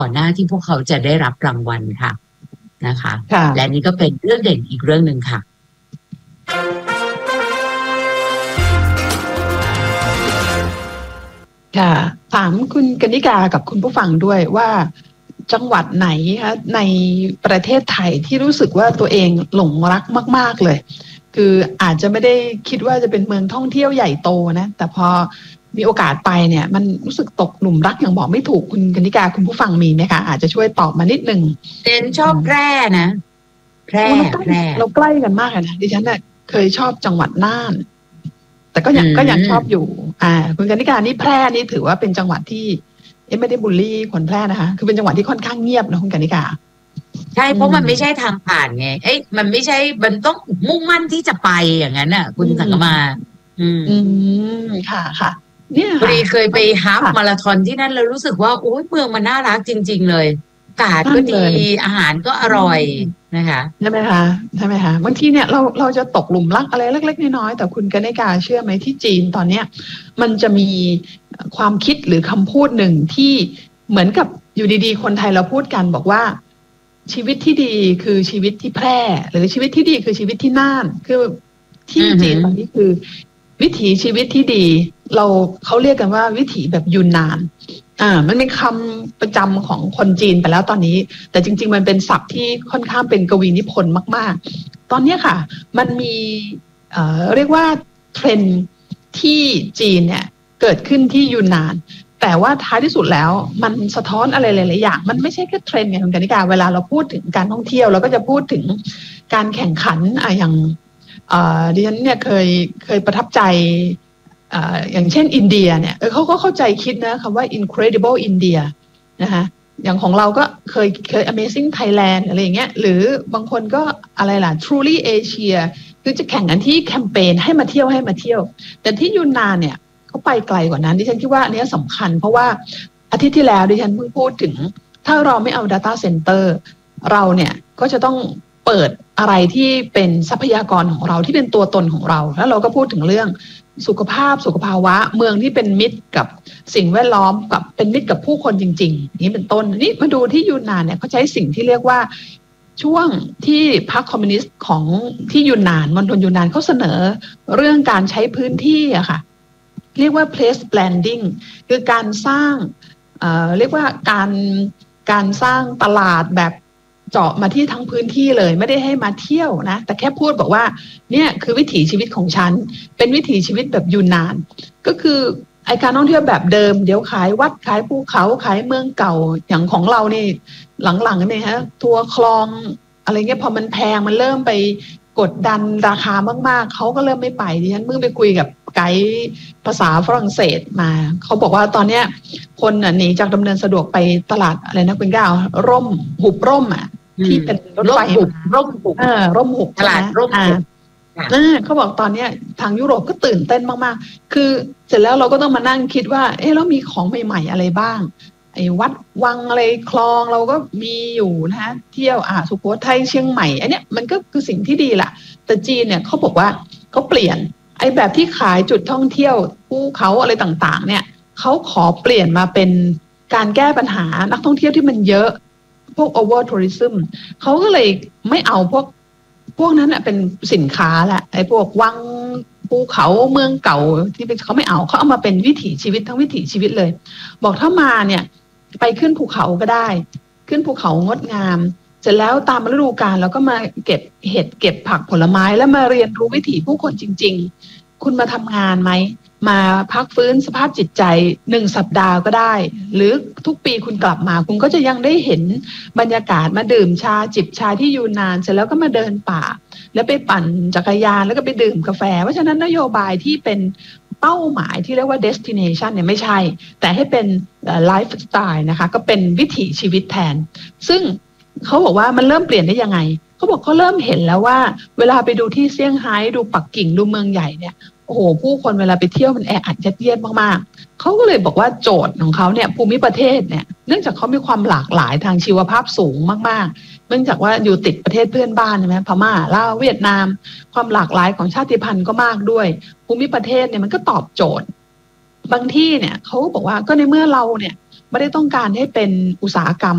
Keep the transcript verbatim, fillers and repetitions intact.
ก่อนหน้าที่พวกเขาจะได้รับรางวัลค่ะนะคะค่ะและนี่ก็เป็นเรื่องเด่นอีกเรื่องหนึ่งค่ะค่ะถามคุณกนิกากับคุณผู้ฟังด้วยว่าจังหวัดไหนคะในประเทศไทยที่รู้สึกว่าตัวเองหลงรักมากๆเลยคืออาจจะไม่ได้คิดว่าจะเป็นเมืองท่องเที่ยวใหญ่โตนะแต่พอมีโอกาสไปเนี่ยมันรู้สึกตกหลุมรักอย่างบอกไม่ถูกคุณกนิกาคุณผู้ฟังมีไหมคะอาจจะช่วยตอบมานิดนึงเต้นชอบแพร่นะแพร่แพร่เราใกล้กันมากนะดิฉันเนี่ยเคยชอบจังหวัดน่านแต่ก็ยังก็ยังชอบอยู่อ่าคุณกนิการนี่แพร่นี่ถือว่าเป็นจังหวัดที่เอ๊ะไม่ได้บูลลี่คนแพร่นะคะคือเป็นจังหวัดที่ค่อนข้างเงียบนะคุณกนิกาใช่เพราะมันไม่ใช่ทางผ่านไงเอ้ยมันไม่ใช่มันต้องมุ่งมั่นที่จะไปอย่างนั้นน่ะคุณสังกมาอืมอืมค่ะค่ะเนี่ยพอดีเคยไปฮาล์ฟมาราธอนที่นั่นแล้วรู้สึกว่าโอ้ยเมืองมันน่ารักจริงๆเลยอากาศก็ดีอาหารก็อร่อยนะคะใช่ไหมคะใช่ไหมคะบางทีเนี่ยเราเราจะตกหลุมรักอะไรเล็กๆน้อยๆแต่คุณกนิกาเชื่อไหมที่จีนตอนเนี้ยมันจะมีความคิดหรือคำพูดหนึ่งที่เหมือนกับอยู่ดีๆคนไทยเราพูดกันบอกว่าชีวิตที่ดีคือชีวิตที่แพร่หรือชีวิตที่ดีคือชีวิตที่น่านคือที่จีนตอนนี้คือวิถีชีวิตที่ดีเราเขาเรียกกันว่าวิถีแบบยูนนานอ่ามันเป็นคำประจำของคนจีนไปแล้วตอนนี้แต่จริงๆมันเป็นศัพท์ที่ค่อนข้างเป็นกวีนิพนธ์มากๆตอนนี้ค่ะมันมีเอ่อเรียกว่าเทรนด์ที่จีนเนี่ยเกิดขึ้นที่ยูนนานแต่ว่าท้ายที่สุดแล้วมันสะท้อนอะไรหลายๆอย่างมันไม่ใช่แค่เทรนด์ไงคุณกนิกาเวลาเราพูดถึงการท่องเที่ยวเราก็จะพูดถึงการแข่งขันอ่ะอย่างดิฉันเนี่ยเคยเคยประทับใจอย่างเช่นอินเดียเนี่ยเขาก็เข้าใจคิดนะคำว่า incredible India นะคะอย่างของเราก็เคยเคย Amazing Thailand อะไรอย่างเงี้ยหรือบางคนก็อะไรล่ะ Truly Asia คือจะแข่งกันที่แคมเปญให้มาเที่ยวให้มาเที่ยวแต่ที่ยูนนานเนี่ยเขาไปไกลกว่านั้นดิฉันคิดว่าอันนี้สำคัญเพราะว่าอาทิตย์ที่แล้วดิฉันเพิ่งพูดถึงถ้าเราไม่เอา Data Center เราเนี่ยก็จะต้องเปิดอะไรที่เป็นทรัพยากรของเราที่เป็นตัวตนของเราแล้วเราก็พูดถึงเรื่องสุขภาพสุขภาวะเมืองที่เป็นมิตรกับสิ่งแวดล้อมกับเป็นมิตรกับผู้คนจริงๆนี้เป็นต้นนี่มาดูที่ยูนนานเนี่ยเขาใช้สิ่งที่เรียกว่าช่วงที่พรรคคอมมิวนิสต์ของที่ยูนนานมณฑลยูนนานเขาเสนอเรื่องการใช้พื้นที่อะค่ะเรียกว่า place blending คือการสร้างเอ่อเรียกว่าการการสร้างตลาดแบบเจาะมาที่ทั้งพื้นที่เลยไม่ได้ให้มาเที่ยวนะแต่แค่พูดบอกว่าเนี่ยคือวิถีชีวิตของฉันเป็นวิถีชีวิตแบบยูนนานก็คือไอการท่องเที่ยวแบบเดิมเดี๋ยวขายวัดขายภูเขาขายเมืองเก่าอย่างของเรานี่หลังๆเนี่ยฮะทัวร์คลองอะไรเงี้ยพอมันแพงมันเริ่มไปกดดันราคามากๆเขาก็เริ่มไม่ไปดิฉันเพิ่งไปคุยกับไกด์ภาษาฝรั่งเศสมาเขาบอกว่าตอนเนี้ยคนหนีจากดำเนินสะดวกไปตลาดอะไรนะคุณก้าวร่มหุบร่มอ่ะที่เป็นรถไฟร่มหุบเออร่มหุบตลาดร่มหุบเขาบอกตอนนี้ทางยุโรปก็ตื่นเต้นมากๆคือเสร็จแล้วเราก็ต้องมานั่งคิดว่าเอ๊ะแล้วมีของใหม่ๆอะไรบ้างไอ้วัดวังอะไรคลองเราก็มีอยู่นะฮะเที่ยวอ่าสุโขทัยเชียงใหม่อันเนี้ยมันก็คือสิ่งที่ดีแหละแต่จีนเนี่ยเขาบอกว่าเขาเปลี่ยนไอ้แบบที่ขายจุดท่องเที่ยวภูเขาอะไรต่างๆเนี่ยเขาขอเปลี่ยนมาเป็นการแก้ปัญหานักท่องเที่ยวที่มันเยอะพวก over tourism เขาก็เลยไม่เอาพวกพวกนั้นอ่ะเป็นสินค้าแหละไอ้พวกวังภูเขาเมืองเก่าที่เขาไม่เอาเขาเอามาเป็นวิถีชีวิตทั้งวิถีชีวิตเลยบอกถ้ามาเนี่ยไปขึ้นภูเขาก็ได้ขึ้นภูเขางดงามเสร็จแล้วตามฤดูกาลแล้วก็มาเก็บเห็ดเก็บผักผลไม้แล้วมาเรียนรู้วิถีผู้คนจริงๆคุณมาทำงานไหมมาพักฟื้นสภาพจิตใจหนึ่งสัปดาห์ก็ได้หรือทุกปีคุณกลับมาคุณก็จะยังได้เห็นบรรยากาศมาดื่มชาจิบชาที่ยูนนานเสร็จแล้วก็มาเดินป่าแล้วไปปั่นจักรยานแล้วก็ไปดื่มกาแฟเพราะฉะนั้นนโยบายที่เป็นเป้าหมายที่เรียกว่า destination เนี่ยไม่ใช่แต่ให้เป็น lifestyle นะคะก็เป็นวิถีชีวิตแทนซึ่งเขาบอกว่ามันเริ่มเปลี่ยนได้ยังไงเขาบอกเขาเริ่มเห็นแล้วว่าเวลาไปดูที่เซี่ยงไฮ้ดูปักกิ่งดูเมืองใหญ่เนี่ยโอ้โหผู้คนเวลาไปเที่ยวมันแออัดยัดเยียดมากๆเขาก็เลยบอกว่าโจทย์ของเขาเนี่ยภูมิประเทศเนี่ยเนื่องจากเขามีความหลากหลายทางชีวภาพสูงมากๆเนื่องจากว่าอยู่ติดประเทศเพื่อนบ้านใช่ไหมพม่าลาวเวียดนามความหลากหลายของชาติพันธุ์ก็มากด้วยภูมิประเทศเนี่ยมันก็ตอบโจทย์บางที่เนี่ยเขาบอกว่าก็ในเมื่อเราเนี่ยไม่ได้ต้องการให้เป็นอุตสาหกรรม